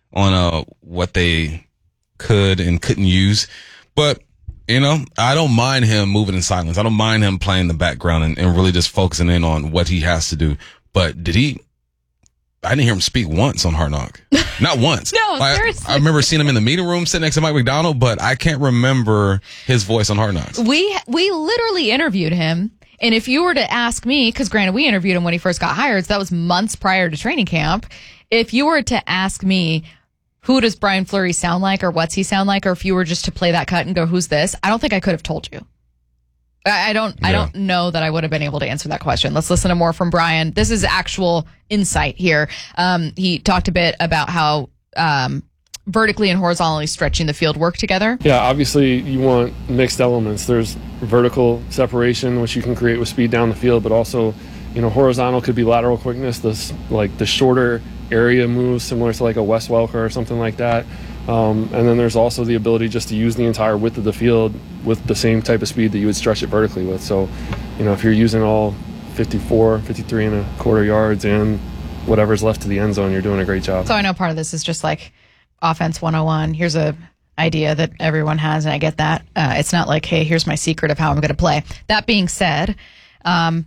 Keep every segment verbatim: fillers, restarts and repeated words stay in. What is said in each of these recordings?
on uh, what they could and couldn't use. But, you know, I don't mind him moving in silence. I don't mind him playing in the background and, and really just focusing in on what he has to do. But did he? I didn't hear him speak once on Hard Knock. Not once. No, I, seriously. I remember seeing him in the meeting room sitting next to Mike McDonald, but I can't remember his voice on Hard Knocks. We we literally interviewed him, and if you were to ask me, because granted we interviewed him when he first got hired, so that was months prior to training camp. If you were to ask me, who does Brian Fleury sound like, or what's he sound like, or if you were just to play that cut and go, who's this? I don't think I could have told you. I don't I Yeah. don't know that I would have been able to answer that question. Let's listen to more from Brian. This is actual insight here. Um, he talked a bit about how um, vertically and horizontally stretching the field work together. Yeah, obviously you want mixed elements. There's vertical separation, which you can create with speed down the field, but also, you know, horizontal could be lateral quickness, this like the shorter area moves, similar to like a Wes Welker or something like that. Um, and then there's also the ability just to use the entire width of the field with the same type of speed that you would stretch it vertically with. So, you know, if you're using all fifty-four, fifty-three and a quarter yards and whatever's left to the end zone, you're doing a great job. So I know part of this is just like offense one oh one. Here's a idea that everyone has, and I get that. Uh, it's not like, hey, here's my secret of how I'm going to play. That being said, um,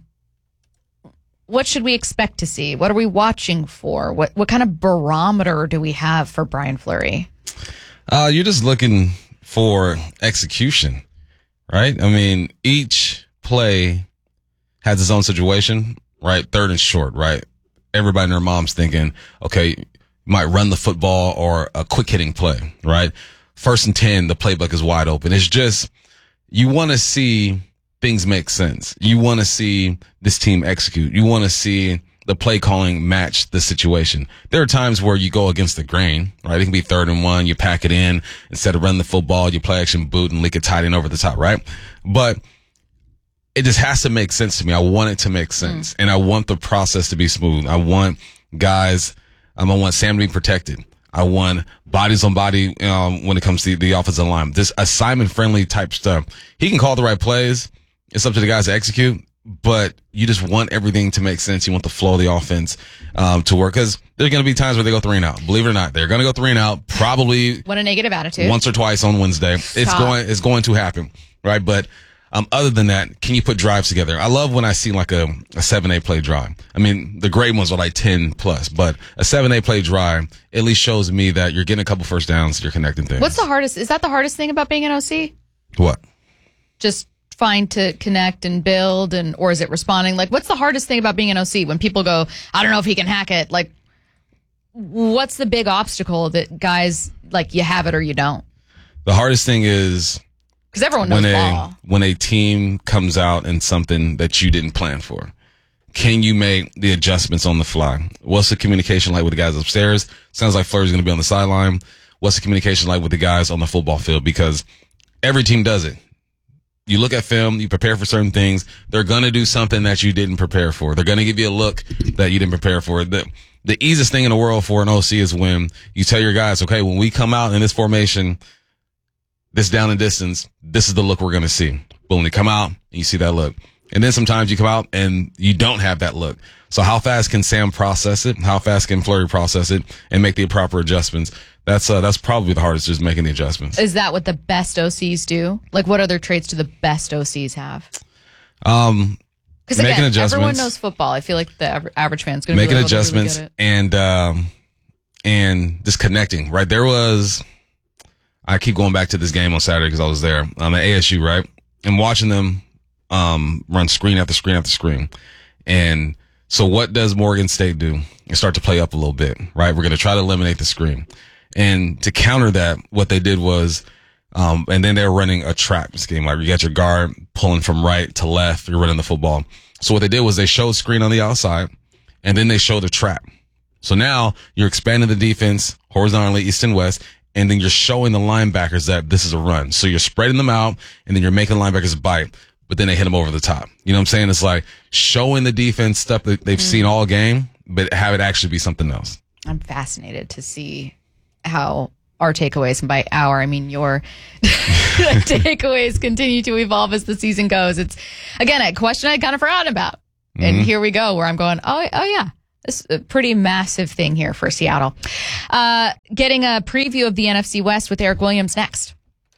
what should we expect to see? What are we watching for? What what kind of barometer do we have for Brian Fleury? Uh, you're just looking for execution, right? I mean, each play has its own situation, right? Third and short, right? Everybody and their mom's thinking, okay, you might run the football or a quick hitting play, right? First and ten, the playbook is wide open. It's just, you want to see things make sense. You want to see this team execute. You want to see the play calling match the situation. There are times where you go against the grain, right? It can be third and one. You pack it in instead of running the football. You play action boot and leak it tight end over the top, right? But it just has to make sense to me. I want it to make sense, mm. and I want the process to be smooth. I want guys. Um, I want Sam to be protected. I want bodies on body um, when it comes to the offensive line. This assignment friendly type stuff. He can call the right plays. It's up to the guys to execute. But you just want everything to make sense. You want the flow of the offense um, to work, because there are going to be times where they go three and out. Believe it or not, they're going to go three and out. Probably what a negative attitude. Once or twice on Wednesday. Stop. It's going. It's going to happen, right? But um, other than that, can you put drives together? I love when I see like a a seven eight play drive. I mean, the great ones are like ten plus, but a seven eight play drive at least shows me that you're getting a couple first downs. You're connecting things. What's the hardest? Is that the hardest thing about being an O C? What? Just fine to connect and build, and or is it responding? Like, what's the hardest thing about being an O C when people go, I don't know if he can hack it? Like, what's the big obstacle that guys, like, you have it or you don't? The hardest thing is because everyone knows when a, ball. when a team comes out in something that you didn't plan for. Can you make the adjustments on the fly? What's the communication like with the guys upstairs? Sounds like Fleury's going to be on the sideline. What's the communication like with the guys on the football field? Because every team does it. You look at film, you prepare for certain things. They're going to do something that you didn't prepare for. They're going to give you a look that you didn't prepare for. The, the easiest thing in the world for an O C is when you tell your guys, okay, when we come out in this formation, this down and distance, this is the look we're going to see. But when they come out, you see that look. And then sometimes you come out and you don't have that look. So how fast can Sam process it? How fast can Fleury process it and make the proper adjustments? That's uh, that's probably the hardest, just making the adjustments. Is that what the best O Cs do? Like, what other traits do the best O Cs have? Um, Because making again, adjustments, everyone knows football. I feel like the aver- average fan's going to be making like, oh, they really adjustments get it. and um, and just connecting. Right, there was. I keep going back to this game on Saturday because I was there. I'm at A S U, right, and watching them um, run screen after screen after screen. And so, what does Morgan State do? They start to play up a little bit, right? We're going to try to eliminate the screen. And to counter that, what they did was, um, and then they're running a trap scheme. Like, you got your guard pulling from right to left. You're running the football. So what they did was they showed screen on the outside, and then they showed a trap. So now you're expanding the defense horizontally, east and west, and then you're showing the linebackers that this is a run. So you're spreading them out, and then you're making linebackers bite, but then they hit them over the top. You know what I'm saying? It's like showing the defense stuff that they've mm. seen all game, but have it actually be something else. I'm fascinated to see how our takeaways, and by our, I mean your takeaways, continue to evolve as the season goes. It's, again, a question I kind of forgotten about. Mm-hmm. And here we go, where I'm going, oh, oh yeah, This is a pretty massive thing here for Seattle. Uh, getting a preview of the N F C West with Eric Williams next.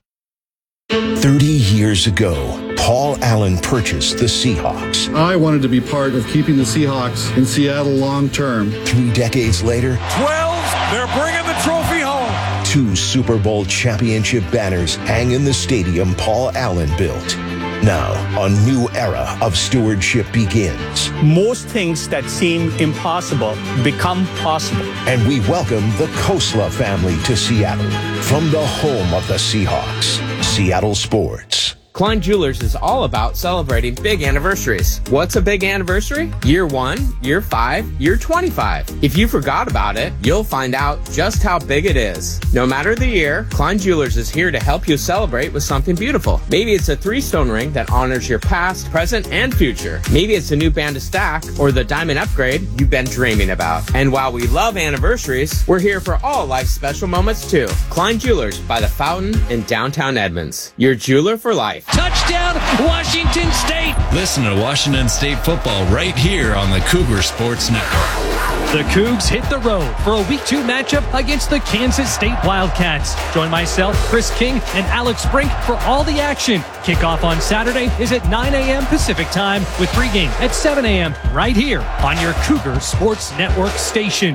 thirty years ago, Paul Allen purchased the Seahawks. I wanted to be part of keeping the Seahawks in Seattle long term. Three decades later, twelve, they're bringing the trophy home. Two Super Bowl championship banners hang in the stadium Paul Allen built. Now, a new era of stewardship begins. Most things that seem impossible become possible. And we welcome the Khosla family to Seattle from the home of the Seahawks, Seattle Sports. Klein Jewelers is all about celebrating big anniversaries. What's a big anniversary? Year one, year five, year twenty-five. If you forgot about it, you'll find out just how big it is. No matter the year, Klein Jewelers is here to help you celebrate with something beautiful. Maybe it's a three-stone ring that honors your past, present, and future. Maybe it's a new band to stack or the diamond upgrade you've been dreaming about. And while we love anniversaries, we're here for all life's special moments too. Klein Jewelers by the Fountain in downtown Edmonds. Your jeweler for life. Touchdown, Washington State! Listen to Washington State football right here on the Cougar Sports Network. The Cougs hit the road for a week two matchup against the Kansas State Wildcats. Join myself, Chris King, and Alex Brink for all the action. Kickoff on Saturday is at nine a.m. Pacific time with pregame at seven a.m. right here on your Cougar Sports Network station.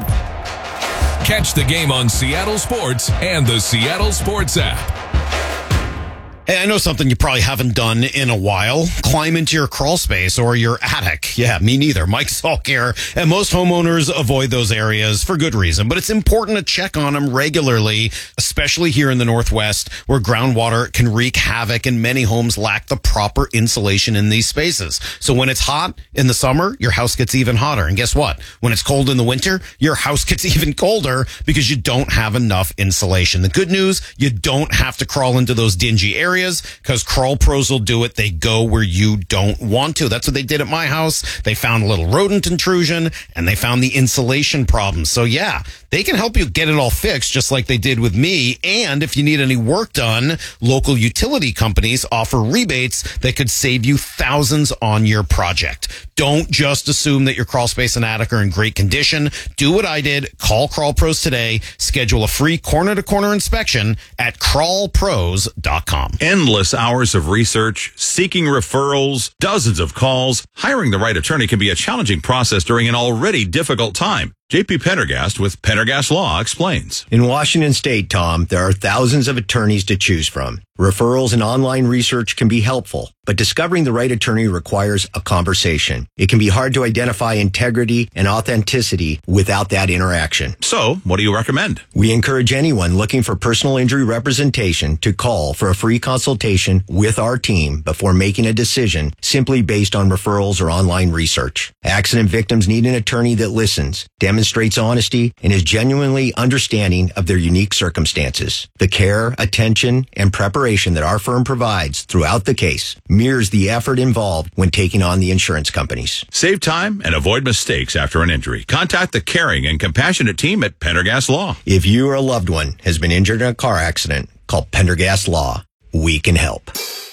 Catch the game on Seattle Sports and the Seattle Sports app. Hey, I know something you probably haven't done in a while. Climb into your crawl space or your attic. Yeah, me neither. Mike Salk here. And most homeowners avoid those areas for good reason. But it's important to check on them regularly, especially here in the Northwest, where groundwater can wreak havoc and many homes lack the proper insulation in these spaces. So when it's hot in the summer, your house gets even hotter. And guess what? When it's cold in the winter, your house gets even colder because you don't have enough insulation. The good news, you don't have to crawl into those dingy areas, because Crawl Pros will do it. They go where you don't want to. That's what they did at my house. They found a little rodent intrusion and they found the insulation problem. So yeah, they can help you get it all fixed just like they did with me. And if you need any work done, local utility companies offer rebates that could save you thousands on your project. Don't just assume that your crawl space and attic are in great condition. Do what I did. Call Crawl Pros today. Schedule a free corner-to-corner inspection at crawl pros dot com. Endless hours of research, seeking referrals, dozens of calls. Hiring the right attorney can be a challenging process during an already difficult time. J P Pendergast with Pendergast Law explains. In Washington State, Tom, there are thousands of attorneys to choose from. Referrals and online research can be helpful, but discovering the right attorney requires a conversation. It can be hard to identify integrity and authenticity without that interaction. So, what do you recommend? We encourage anyone looking for personal injury representation to call for a free consultation with our team before making a decision simply based on referrals or online research. Accident victims need an attorney that listens, demonstrates honesty, and is genuinely understanding of their unique circumstances. The care, attention, and preparation that our firm provides throughout the case mirrors the effort involved when taking on the insurance companies. Save time and avoid mistakes after an injury. Contact the caring and compassionate team at Pendergast Law. If you or a loved one has been injured in a car accident, call Pendergast Law. We can help.